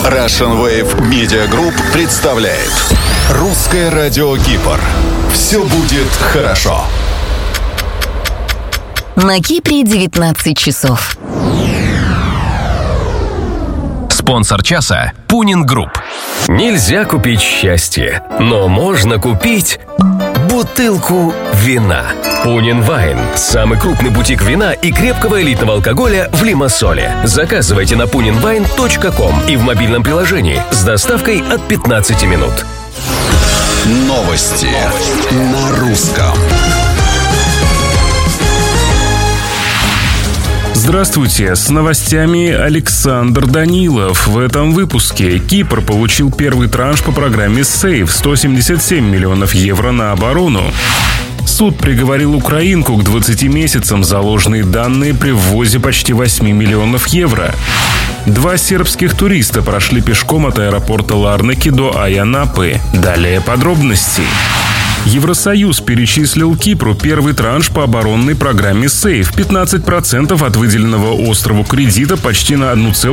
Russian Wave Media Group представляет Русское радио Кипр. Все будет хорошо. На Кипре 19 часов. Спонсор часа – Пунин Групп. Нельзя купить счастье, но можно купить бутылку вина. Пунин Вайн – самый крупный бутик вина и крепкого элитного алкоголя в Лимассоле. Заказывайте на puninwine.com и в мобильном приложении с доставкой от 15 минут. Новости на русском. Здравствуйте, с новостями Александр Данилов. В этом выпуске Кипр получил первый транш по программе «Сейв» – 177 миллионов евро на оборону. Суд приговорил украинку к 20 месяцам за ложные данные при ввозе почти 8 миллионов евро. 2 сербских туриста прошли пешком от аэропорта Ларнаки до Айанапы. Далее подробности. Евросоюз перечислил Кипру первый транш по оборонной программе «Сейв» – 15% от выделенного острову кредита почти на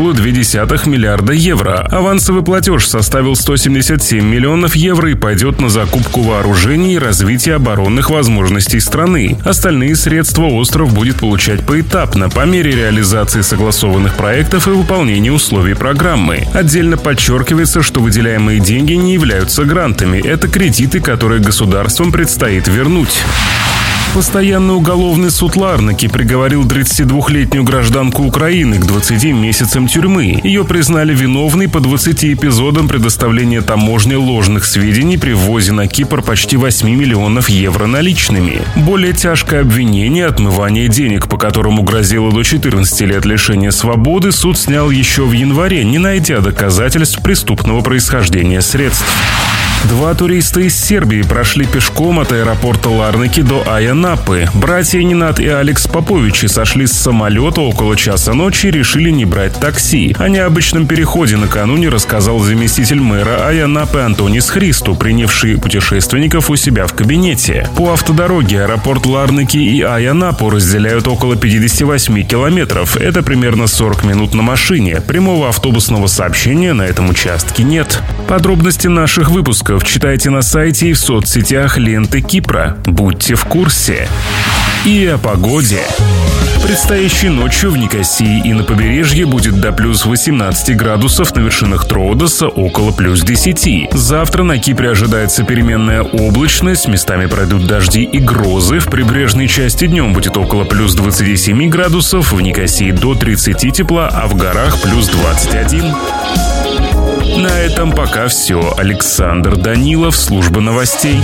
1,2 миллиарда евро. Авансовый платеж составил 177 миллионов евро и пойдет на закупку вооружений и развитие оборонных возможностей страны. Остальные средства остров будет получать поэтапно, по мере реализации согласованных проектов и выполнения условий программы. Отдельно подчеркивается, что выделяемые деньги не являются грантами. Это кредиты, которые государством предстоит вернуть. Постоянный уголовный суд Ларнаки приговорил 32-летнюю гражданку Украины к 20 месяцам тюрьмы. Ее признали виновной по 20 эпизодам предоставления таможне ложных сведений при ввозе на Кипр почти 8 миллионов евро наличными. Более тяжкое обвинение – отмывание денег, по которому грозило до 14 лет лишения свободы, суд снял еще в январе, не найдя доказательств преступного происхождения средств. 2 туриста из Сербии прошли пешком от аэропорта Ларнаки до Айанапы. Братья Нинат и Алекс Поповичи сошли с самолета около часа ночи и решили не брать такси. О необычном переходе накануне рассказал заместитель мэра Айанапы Антонис Христу, принявший путешественников у себя в кабинете. По автодороге аэропорт Ларнаки и Айанапу разделяют около 58 километров. Это примерно 40 минут на машине. Прямого автобусного сообщения на этом участке нет. Подробности наших выпусков читайте на сайте и в соцсетях ленты Кипра. Будьте в курсе. И о погоде. Предстоящей ночью в Никосии и на побережье будет до плюс 18 градусов, на вершинах Троодоса около плюс 10. Завтра на Кипре ожидается переменная облачность, местами пройдут дожди и грозы. В прибрежной части днем будет около плюс 27 градусов, в Никосии до 30 тепла, а в горах плюс 21. На этом пока все. Александр Данилов, служба новостей.